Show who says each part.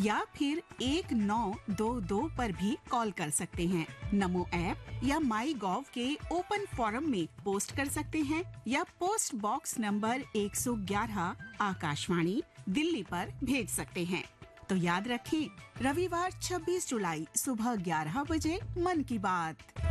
Speaker 1: या फिर 1922 पर भी कॉल कर सकते हैं। नमो ऐप या माई गॉव के ओपन फोरम में पोस्ट कर सकते हैं या post box number 111 Akashvani Delhi पर भेज सकते हैं। तो याद रखें, रविवार 26 जुलाई सुबह 11 बजे मन की बात।